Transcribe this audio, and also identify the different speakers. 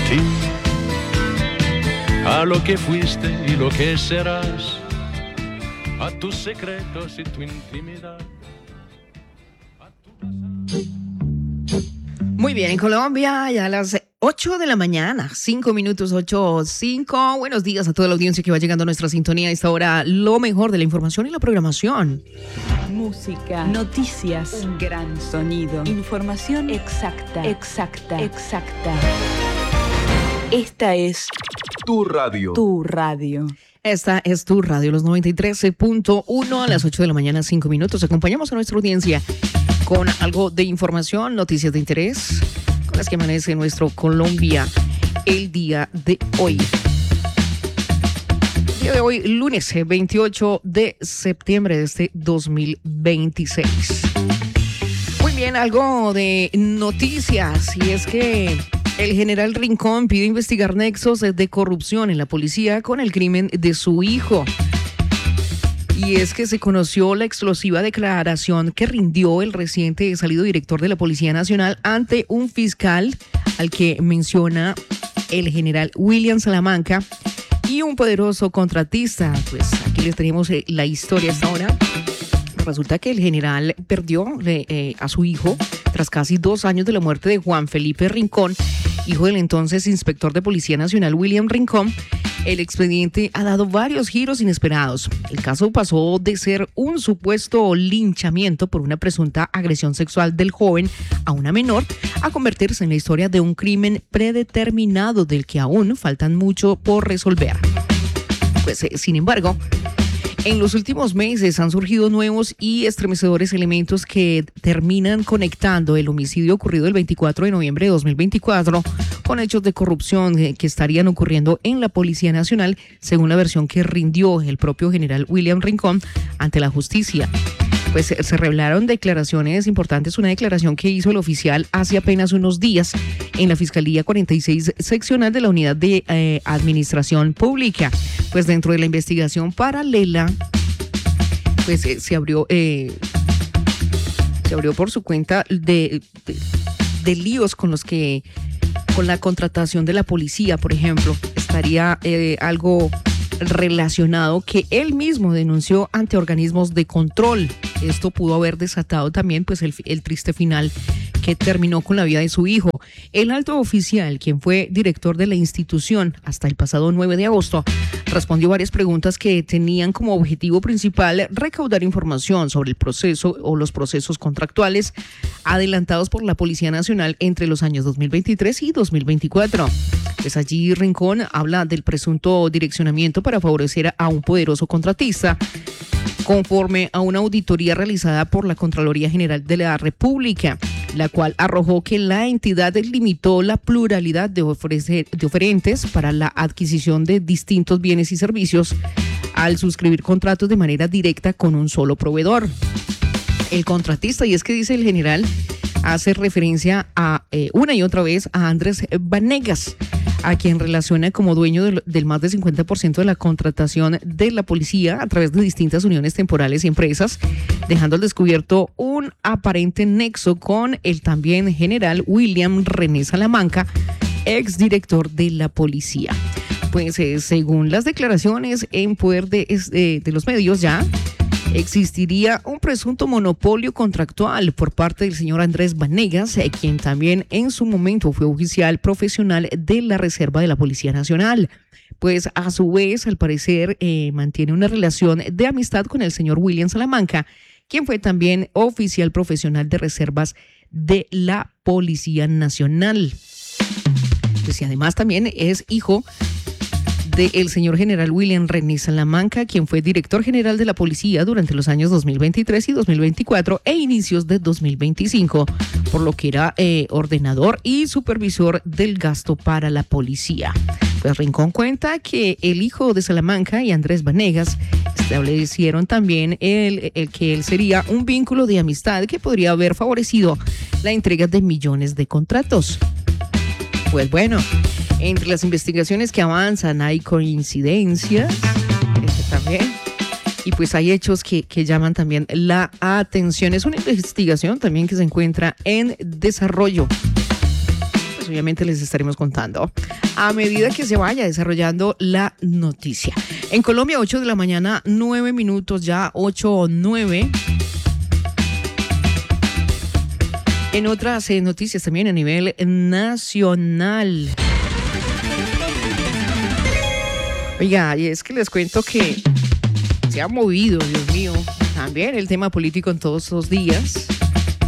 Speaker 1: ti, a lo que fuiste y lo que serás, a tus secretos y tu intimidad.
Speaker 2: Muy bien, en Colombia ya a las 8 de la mañana, 5 minutos, 8:05. Buenos días a toda la audiencia que va llegando a nuestra sintonía a esta hora. Lo mejor de la información y la programación.
Speaker 3: Música, noticias, un gran sonido, información exacta. Esta es
Speaker 4: Tu radio.
Speaker 3: Tu radio.
Speaker 2: Esta es Tu Radio, los 93.1 a las 8 de la mañana, 5 minutos. Acompañamos a nuestra audiencia con algo de información, noticias de interés, con las que amanece nuestro Colombia el día de hoy. El día de hoy, lunes 28 de septiembre de este 2026. Muy bien, algo de noticias, y es que el general Rincón pide investigar nexos de corrupción en la policía con el crimen de su hijo. Y es que se conoció la explosiva declaración que rindió el reciente salido director de la Policía Nacional ante un fiscal al que menciona el general William Salamanca y un poderoso contratista. Pues aquí les tenemos la historia hasta ahora. Resulta que el general perdió a su hijo tras casi 2 años de la muerte de Juan Felipe Rincón, hijo del entonces inspector de Policía Nacional William Rincón. El expediente ha dado varios giros inesperados. El caso pasó de ser un supuesto linchamiento por una presunta agresión sexual del joven a una menor a convertirse en la historia de un crimen predeterminado del que aún faltan mucho por resolver. Pues, sin embargo, en los últimos meses han surgido nuevos y estremecedores elementos que terminan conectando el homicidio ocurrido el 24 de noviembre de 2024 con hechos de corrupción que estarían ocurriendo en la Policía Nacional, según la versión que rindió el propio general William Rincón ante la justicia. Pues se revelaron declaraciones importantes, una declaración que hizo el oficial hace apenas unos días en la Fiscalía 46 seccional de la Unidad de Administración Pública. Pues dentro de la investigación paralela, pues se abrió por su cuenta de líos con la contratación de la policía, por ejemplo. Estaría algo relacionado que él mismo denunció ante organismos de control. Esto pudo haber desatado también pues el triste final que terminó con la vida de su hijo. El alto oficial, quien fue director de la institución hasta el pasado 9 de agosto, respondió varias preguntas que tenían como objetivo principal recaudar información sobre el proceso o los procesos contractuales adelantados por la Policía Nacional entre los años 2023 y 2024. Pues allí Rincón habla del presunto direccionamiento para favorecer a un poderoso contratista, conforme a una auditoría realizada por la Contraloría General de la República, la cual arrojó que la entidad limitó la pluralidad de oferentes para la adquisición de distintos bienes y servicios al suscribir contratos de manera directa con un solo proveedor. El contratista, y es que dice el general, hace referencia a una y otra vez a Andrés Vanegas, a quien relaciona como dueño del más del 50% de la contratación de la policía a través de distintas uniones temporales y empresas, dejando al descubierto un aparente nexo con el también general William René Salamanca, exdirector de la policía. Pues según las declaraciones en poder de los medios ya, existiría un presunto monopolio contractual por parte del señor Andrés Vanegas, quien también en su momento fue oficial profesional de la Reserva de la Policía Nacional. Pues a su vez, al parecer, mantiene una relación de amistad con el señor William Salamanca, quien fue también oficial profesional de reservas de la Policía Nacional. Pues y además también es hijo del señor general William René Salamanca, quien fue director general de la policía durante los años 2023 y 2024 e inicios de 2025, por lo que era ordenador y supervisor del gasto para la policía. Pues Rincón cuenta que el hijo de Salamanca y Andrés Vanegas establecieron también que él sería un vínculo de amistad que podría haber favorecido la entrega de millones de contratos. Pues bueno, entre las investigaciones que avanzan hay coincidencias también, y pues hay hechos que llaman también la atención. Es una investigación también que se encuentra en desarrollo. pues obviamente les estaremos contando a medida que se vaya desarrollando la noticia. En Colombia, 8 de la mañana, 9 minutos, ya 8 o 9. En otras noticias también a nivel nacional. Oiga, y es que les cuento que se ha movido, Dios mío, también el tema político en todos estos días.